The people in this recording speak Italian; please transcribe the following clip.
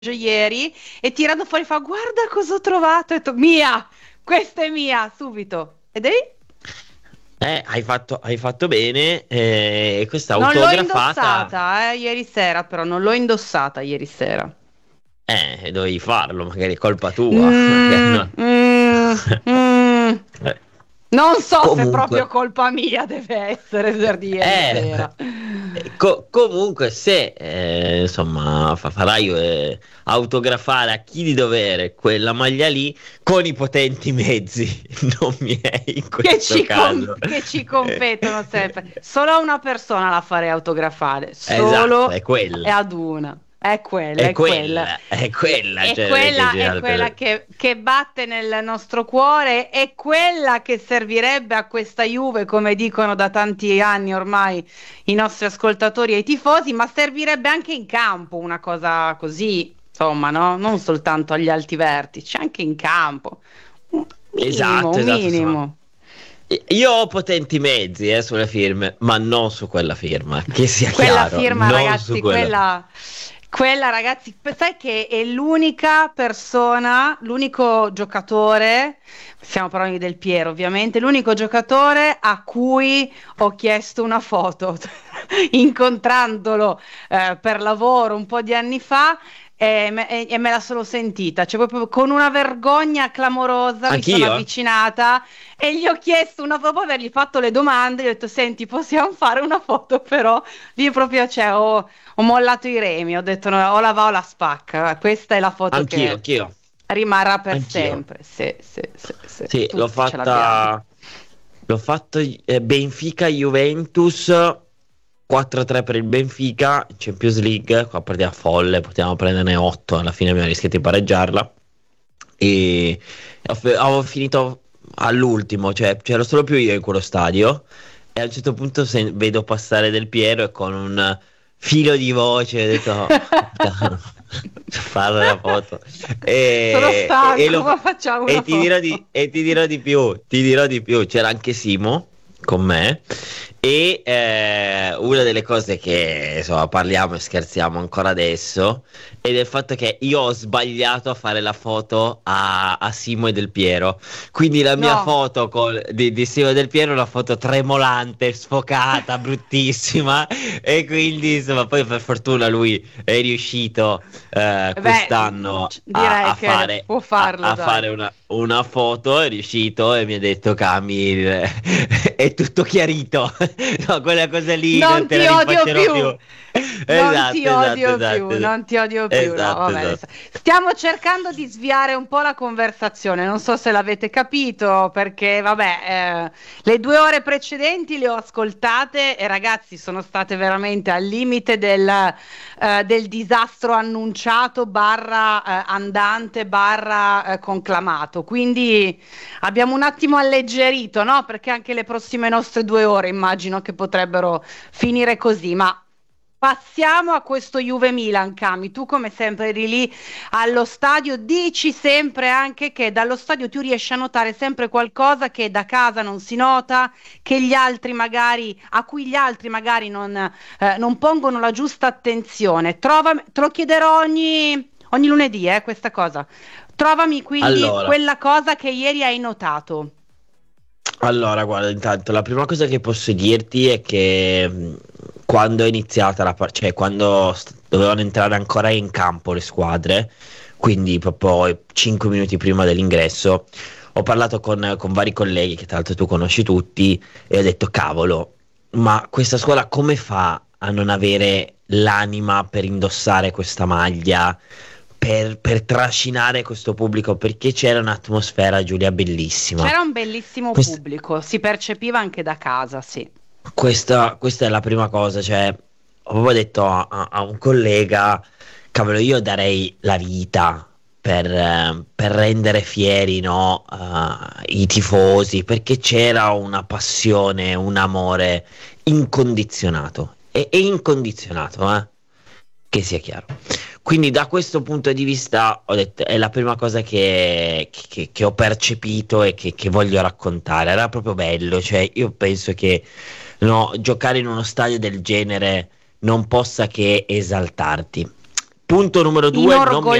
ieri e tirando fuori fa guarda cosa ho trovato, ho detto mia, questa è mia, subito. Ed è Hai fatto bene, questa non l'ho autografata, indossata ieri sera, però non l'ho indossata ieri sera. dovevi farlo, magari è colpa tua. Magari Mm, no. mm, mm. Eh, Non so se è proprio Comunque, colpa mia deve essere per di ieri eh, sera. comunque se insomma farai autografare a chi di dovere quella maglia lì con i potenti mezzi, non miei in questo caso. Che ci competono sempre. Solo a una persona la farei autografare, Esatto, solo è e quella, ad una. È quella, è è quella. quella, è quella, È cioè non è che quella, c'è è quella altre. che batte nel nostro cuore, è quella che servirebbe a questa Juve, come dicono da tanti anni ormai i nostri ascoltatori e i tifosi, ma servirebbe anche in campo una cosa così, insomma, no? Non soltanto agli alti vertici, anche in campo. Un minimo, Esatto, un esatto, insomma. minimo. Io ho potenti mezzi sulle firme, ma non su quella firma, che sia Quella chiaro, firma, non su ragazzi, quella. quella, ragazzi, sai che è l'unica persona, l'unico giocatore, stiamo parlando di Del Piero, ovviamente, l'unico giocatore a cui ho chiesto una foto, incontrandolo per lavoro un po' di anni fa. E me la sono sentita, cioè proprio con una vergogna clamorosa mi sono Anch'io? avvicinata e gli ho chiesto una dopo avergli fatto le domande, gli ho detto: Senti, possiamo fare una foto, però lì proprio cioè, ho mollato i remi, ho detto: no, o la va o la spacca. Questa è la foto Anch'io, che anch'io, rimarrà per anch'io. sempre. Sì, sì, sì, sì. Sì, Tutti ce l'abbiamo. l'ho fatto Benfica-Juventus 4-3 per il Benfica, Champions League, qua partita folle, potevamo prenderne 8, alla fine abbiamo rischiato di pareggiarla e avevo finito all'ultimo, cioè c'ero solo più io in quello stadio e a un certo punto vedo passare Del Piero e con un filo di voce ho detto fare la foto Sono e stanco, ma facciamo una foto. ti dirò di più, c'era anche Simo con me e una delle cose che insomma parliamo e scherziamo ancora adesso è del fatto che io ho sbagliato a fare la foto a Simo e Del Piero, quindi la mia No. foto di Simo e Del Piero è una foto tremolante, sfocata, bruttissima e quindi insomma poi per fortuna lui è riuscito Beh, quest'anno direi che può farlo, a dai. fare una foto, è riuscito e mi ha detto Cami, è tutto chiarito, no, quella cosa lì non Non te ti la odio rifaccerò più. più. Non ti Esatto, esatto, odio più, esatto, non ti odio più. No, esatto, vabbè, esatto. stiamo cercando di sviare un po' la conversazione. Non so se l'avete capito, perché vabbè, le 2 ore precedenti le ho ascoltate e ragazzi sono state veramente al limite del disastro annunciato, barra andante, barra conclamato. Quindi abbiamo un attimo alleggerito, no? Perché anche le prossime nostre 2 ore immagino che potrebbero finire così, ma passiamo a questo Juve Milan, Cami. Tu come sempre eri lì allo stadio, dici sempre anche che dallo stadio tu riesci a notare sempre qualcosa che da casa non si nota, che gli altri magari, a cui gli altri magari non pongono la giusta attenzione. Te lo chiederò ogni lunedì, questa cosa. Trovami quindi Allora, quella cosa che ieri hai notato. allora, guarda, intanto la prima cosa che posso dirti è che quando è iniziata cioè quando dovevano entrare ancora in campo le squadre, quindi proprio 5 minuti prima dell'ingresso, ho parlato con vari colleghi che tra l'altro tu conosci tutti e ho detto, cavolo, ma questa scuola come fa a non avere l'anima per indossare questa maglia? Per trascinare questo pubblico perché c'era un'atmosfera, Giulia, bellissima. C'era un bellissimo Quest- pubblico, si percepiva anche da casa, sì. questa è la prima cosa, cioè, ho proprio detto a un collega, cavolo, io darei la vita per rendere fieri, no, i tifosi, perché c'era una passione, un amore incondizionato, e incondizionato, che sia chiaro. Quindi da questo punto di vista ho detto, è la prima cosa che ho percepito e che voglio raccontare. Era proprio bello, cioè io penso che no, giocare in uno stadio del genere non possa che esaltarti. Punto numero 2, non mi